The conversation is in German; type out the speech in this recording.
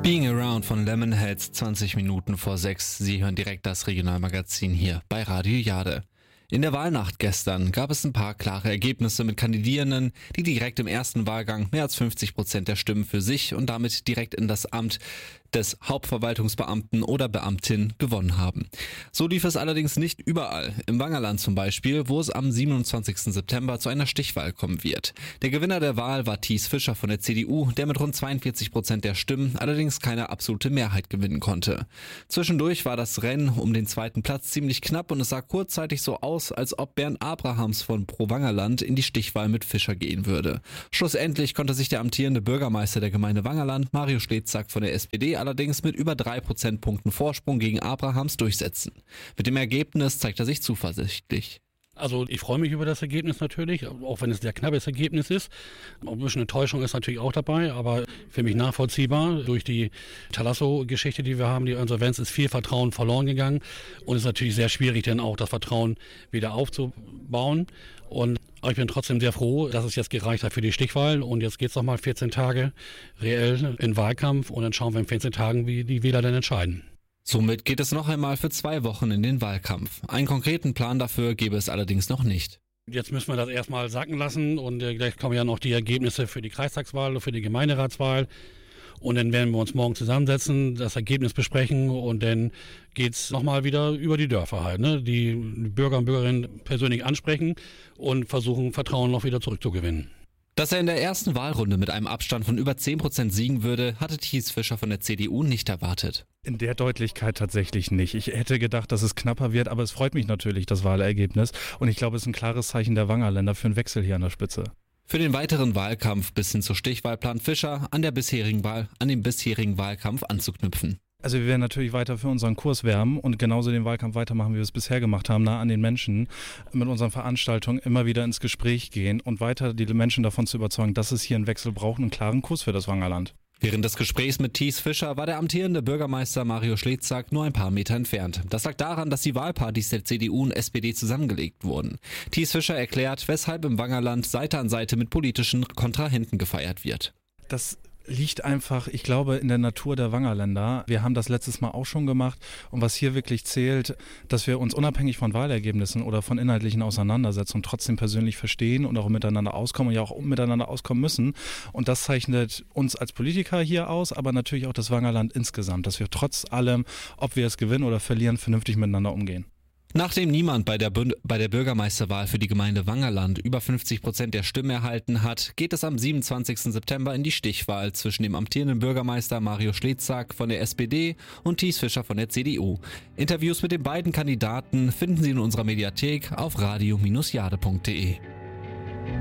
Being Around von Lemonheads, 20 Minuten vor 6. Sie hören direkt das Regionalmagazin hier bei Radio Jade. In der Wahlnacht gestern gab es ein paar klare Ergebnisse mit Kandidierenden, die direkt im ersten Wahlgang mehr als 50% der Stimmen für sich und damit direkt in das Amt des Hauptverwaltungsbeamten oder Beamtin gewonnen haben. So lief es allerdings nicht überall. Im Wangerland zum Beispiel, wo es am 27. September zu einer Stichwahl kommen wird. Der Gewinner der Wahl war Thies Fischer von der CDU, der mit rund 42% der Stimmen allerdings keine absolute Mehrheit gewinnen konnte. Zwischendurch war das Rennen um den zweiten Platz ziemlich knapp und es sah kurzzeitig so aus, als ob Bernd Abrahams von Pro Wangerland in die Stichwahl mit Fischer gehen würde. Schlussendlich konnte sich der amtierende Bürgermeister der Gemeinde Wangerland, Mario Schletzak von der SPD, allerdings mit über 3 Prozentpunkten Vorsprung gegen Abrahams durchsetzen. Mit dem Ergebnis zeigt er sich zuversichtlich. Also ich freue mich über das Ergebnis natürlich, auch wenn es ein sehr knappes Ergebnis ist. Ein bisschen Enttäuschung ist natürlich auch dabei, aber für mich nachvollziehbar. Durch die Thalasso-Geschichte, die wir haben, die Insolvenz, ist viel Vertrauen verloren gegangen und es ist natürlich sehr schwierig, dann auch das Vertrauen wieder aufzubauen. Aber ich bin trotzdem sehr froh, dass es jetzt gereicht hat für die Stichwahl und jetzt geht es nochmal 14 Tage reell in Wahlkampf und dann schauen wir in 14 Tagen, wie die Wähler dann entscheiden. Somit geht es noch einmal für 2 Wochen in den Wahlkampf. Einen konkreten Plan dafür gäbe es allerdings noch nicht. Jetzt müssen wir das erstmal sacken lassen und gleich kommen ja noch die Ergebnisse für die Kreistagswahl, für die Gemeinderatswahl. Und dann werden wir uns morgen zusammensetzen, das Ergebnis besprechen und dann geht's nochmal wieder über die Dörfer halt, ne? Die Bürger und Bürgerinnen persönlich ansprechen und versuchen, Vertrauen noch wieder zurückzugewinnen. Dass er in der ersten Wahlrunde mit einem Abstand von über 10% siegen würde, hatte Thies Fischer von der CDU nicht erwartet. In der Deutlichkeit tatsächlich nicht. Ich hätte gedacht, dass es knapper wird, aber es freut mich natürlich, das Wahlergebnis. Und ich glaube, es ist ein klares Zeichen der Wangerländer für einen Wechsel hier an der Spitze. Für den weiteren Wahlkampf bis hin zur Stichwahl plant Fischer an dem bisherigen Wahlkampf anzuknüpfen. Also wir werden natürlich weiter für unseren Kurs werben und genauso den Wahlkampf weitermachen, wie wir es bisher gemacht haben, nah an den Menschen, mit unseren Veranstaltungen immer wieder ins Gespräch gehen und weiter die Menschen davon zu überzeugen, dass es hier einen Wechsel braucht und einen klaren Kurs für das Wangerland. Während des Gesprächs mit Thies Fischer war der amtierende Bürgermeister Mario Schletzak nur ein paar Meter entfernt. Das lag daran, dass die Wahlpartys der CDU und SPD zusammengelegt wurden. Thies Fischer erklärt, weshalb im Wangerland Seite an Seite mit politischen Kontrahenten gefeiert wird. Das liegt einfach, ich glaube, in der Natur der Wangerländer. Wir haben das letztes Mal auch schon gemacht und was hier wirklich zählt, dass wir uns unabhängig von Wahlergebnissen oder von inhaltlichen Auseinandersetzungen trotzdem persönlich verstehen und auch miteinander auskommen und ja auch miteinander auskommen müssen. Und das zeichnet uns als Politiker hier aus, aber natürlich auch das Wangerland insgesamt, dass wir trotz allem, ob wir es gewinnen oder verlieren, vernünftig miteinander umgehen. Nachdem niemand bei der Bürgermeisterwahl für die Gemeinde Wangerland über 50% der Stimmen erhalten hat, geht es am 27. September in die Stichwahl zwischen dem amtierenden Bürgermeister Mario Schletzak von der SPD und Thies Fischer von der CDU. Interviews mit den beiden Kandidaten finden Sie in unserer Mediathek auf radio-jade.de.